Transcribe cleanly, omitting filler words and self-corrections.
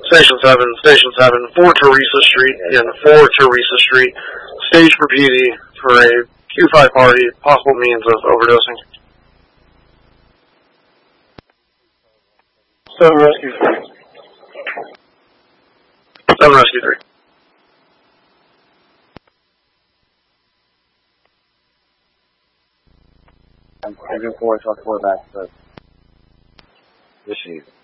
Station 7, 4 Teresa Street, again, 4 Teresa Street, stage for PD for a Q5 party, possible means of overdosing. 7 Rescue 3. 7 Rescue 3. I'm 4, talk 4 back, so. Receive.